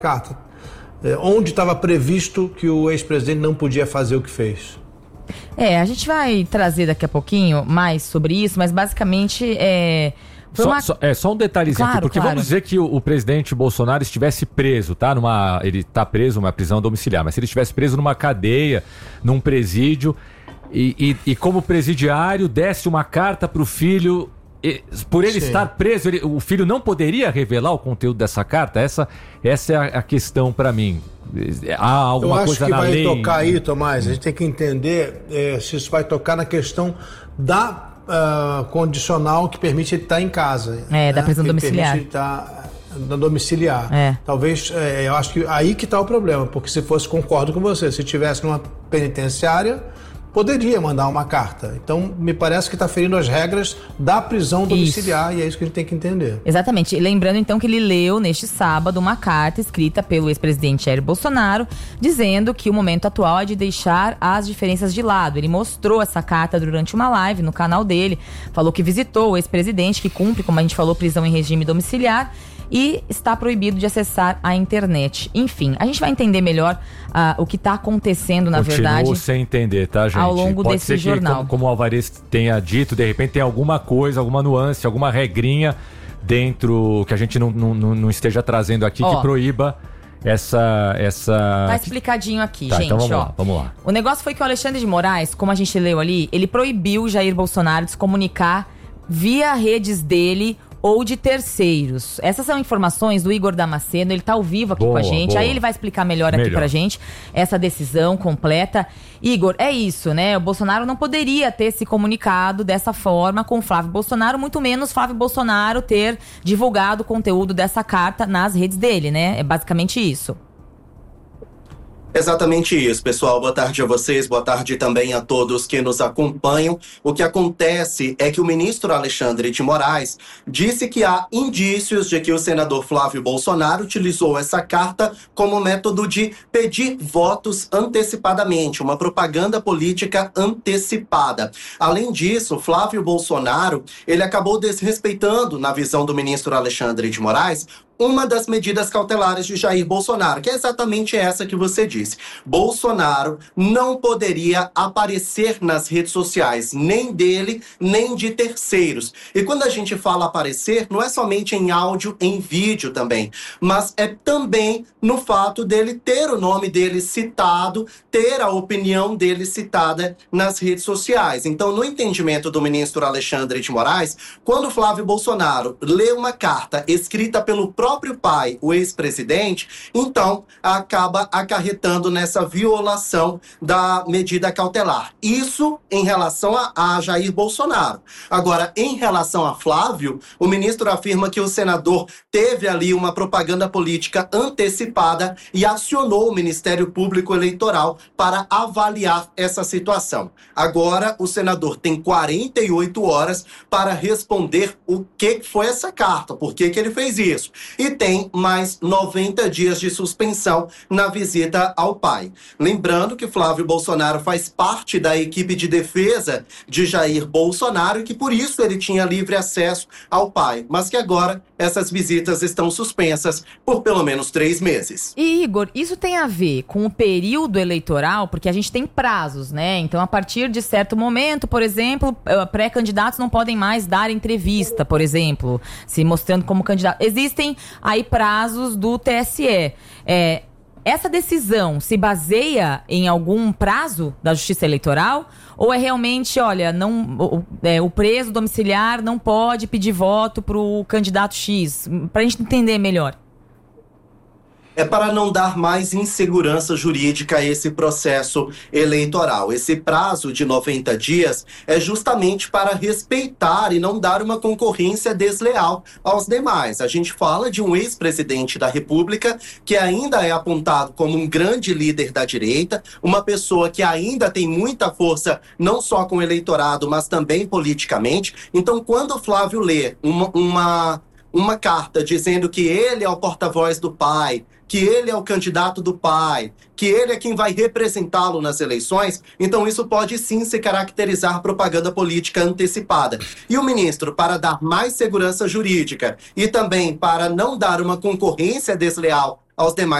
carta, onde estava previsto que o ex-presidente não podia fazer o que fez? A gente vai trazer daqui a pouquinho mais sobre isso, mas basicamente Só um detalhezinho, claro, aqui, porque vamos dizer que o presidente Bolsonaro estivesse preso, tá? Ele está preso numa prisão domiciliar, mas se ele estivesse preso numa cadeia, num presídio, e como presidiário desse uma carta para o filho, por ele estar preso, o filho não poderia revelar o conteúdo dessa carta? Essa é a questão para mim. Há alguma coisa na lei? Eu acho que vai tocar aí, Tomás, a gente tem que entender se isso vai tocar na questão da condicional que permite ele estar em casa. Da prisão domiciliar. Permite ele estar na domiciliar. Talvez, eu acho que aí que está o problema, porque se fosse, concordo com você, se tivesse numa penitenciária, poderia mandar uma carta. Então, me parece que está ferindo as regras da prisão domiciliar, e é isso que a gente tem que entender. Exatamente. Lembrando, então, que ele leu neste sábado uma carta escrita pelo ex-presidente Jair Bolsonaro, dizendo que o momento atual é de deixar as diferenças de lado. Ele mostrou essa carta durante uma live no canal dele, falou que visitou o ex-presidente, que cumpre, como a gente falou, prisão em regime domiciliar, e está proibido de acessar a internet. Enfim, a gente vai entender melhor o que está acontecendo, na verdade. Continuo sem entender, tá, gente? Ao longo Pode desse ser jornal. Que, como o Alvarez tenha dito, de repente tem alguma coisa, alguma nuance, alguma regrinha dentro que a gente não esteja trazendo aqui que proíba essa... Tá explicadinho aqui, gente. Então vamos lá. O negócio foi que o Alexandre de Moraes, como a gente leu ali, ele proibiu Jair Bolsonaro de se comunicar via redes dele ou de terceiros. Essas são informações do Igor Damasceno, ele tá ao vivo aqui com a gente, aí ele vai explicar melhor aqui pra gente essa decisão completa. Igor, é isso, né? O Bolsonaro não poderia ter se comunicado dessa forma com o Flávio Bolsonaro, muito menos Flávio Bolsonaro ter divulgado o conteúdo dessa carta nas redes dele, né? É basicamente isso. Exatamente isso, pessoal. Boa tarde a vocês, boa tarde também a todos que nos acompanham. O que acontece é que o ministro Alexandre de Moraes disse que há indícios de que o senador Flávio Bolsonaro utilizou essa carta como método de pedir votos antecipadamente, uma propaganda política antecipada. Além disso, Flávio Bolsonaro, ele acabou desrespeitando, na visão do ministro Alexandre de Moraes, uma das medidas cautelares de Jair Bolsonaro, que é exatamente essa que você disse. Bolsonaro não poderia aparecer nas redes sociais, nem dele, nem de terceiros. E quando a gente fala aparecer, não é somente em áudio, em vídeo também, mas é também no fato dele ter o nome dele citado, ter a opinião dele citada nas redes sociais. Então, no entendimento do ministro Alexandre de Moraes, quando Flávio Bolsonaro lê uma carta escrita pelo próprio pai, o ex-presidente, então acaba acarretando nessa violação da medida cautelar. Isso em relação a Jair Bolsonaro. Agora, em relação a Flávio, o ministro afirma que o senador teve ali uma propaganda política antecipada e acionou o Ministério Público Eleitoral para avaliar essa situação. Agora, o senador tem 48 horas para responder o que foi essa carta, por que ele fez isso. E tem mais 90 dias de suspensão na visita ao pai. Lembrando que Flávio Bolsonaro faz parte da equipe de defesa de Jair Bolsonaro e que por isso ele tinha livre acesso ao pai, mas que agora essas visitas estão suspensas por pelo menos 3 meses. E Igor, isso tem a ver com o período eleitoral, porque a gente tem prazos, né? Então, a partir de certo momento, por exemplo, pré-candidatos não podem mais dar entrevista, por exemplo, se mostrando como candidato. Existem aí prazos do TSE. Essa decisão se baseia em algum prazo da Justiça Eleitoral? Ou é realmente, olha, o preso domiciliar não pode pedir voto para o candidato X? Para a gente entender melhor. É para não dar mais insegurança jurídica a esse processo eleitoral. Esse prazo de 90 dias é justamente para respeitar e não dar uma concorrência desleal aos demais. A gente fala de um ex-presidente da República que ainda é apontado como um grande líder da direita, uma pessoa que ainda tem muita força, não só com o eleitorado, mas também politicamente. Então, quando o Flávio lê uma carta dizendo que ele é o porta-voz do pai, que ele é o candidato do pai, que ele é quem vai representá-lo nas eleições, então isso pode sim se caracterizar propaganda política antecipada. E o ministro, para dar mais segurança jurídica e também para não dar uma concorrência desleal aos demais